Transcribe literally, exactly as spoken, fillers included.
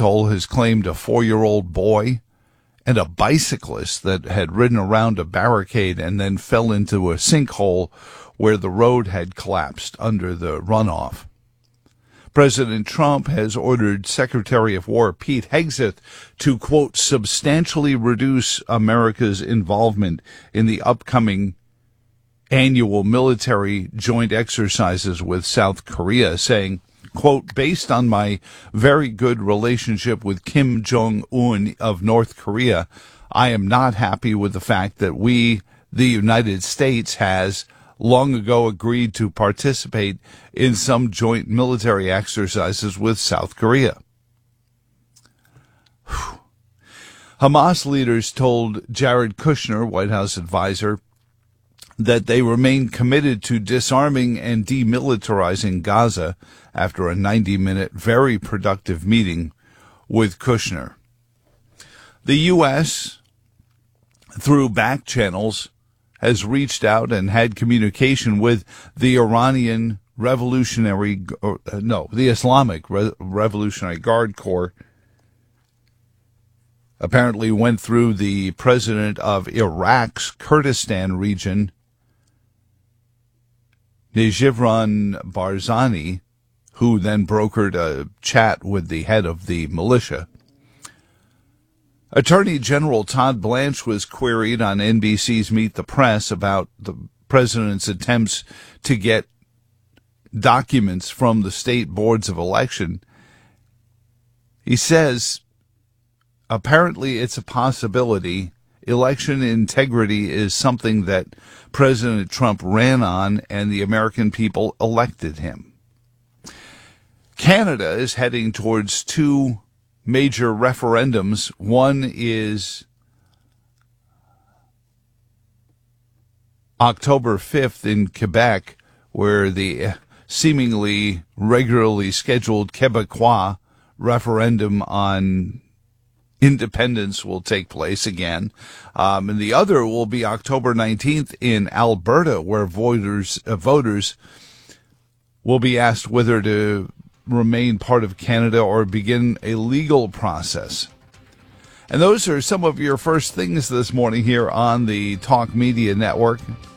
sinkhole has claimed a four-year-old boy and a bicyclist that had ridden around a barricade and then fell into a sinkhole where the road had collapsed under the runoff. President Trump has ordered Secretary of War Pete Hegseth to, quote, substantially reduce America's involvement in the upcoming annual military joint exercises with South Korea, saying, quote, based on my very good relationship with Kim Jong-un of North Korea, I am not happy with the fact that we, the United States, has long ago agreed to participate in some joint military exercises with South Korea. Whew. Hamas leaders told Jared Kushner, White House advisor, that they remain committed to disarming and demilitarizing Gaza after a ninety-minute, very productive meeting with Kushner. The U S, through back channels, has reached out and had communication with the Iranian Revolutionary, uh, no, the Islamic Re- Revolutionary Guard Corps. Apparently went through the president of Iraq's Kurdistan region, Nejivran Barzani, who then brokered a chat with the head of the militia. Attorney General Todd Blanche was queried on N B C's Meet the Press about the president's attempts to get documents from the state boards of election. He says, apparently it's a possibility. Election integrity is something that President Trump ran on and the American people elected him. Canada is heading towards two major referendums. One is October fifth in Quebec, where the seemingly regularly scheduled Quebecois referendum on independence will take place again. Um, and the other will be October nineteenth in Alberta, where voters, uh, voters will be asked whether to remain part of Canada or begin a legal process. And those are some of your first things this morning here on the Talk Media Network.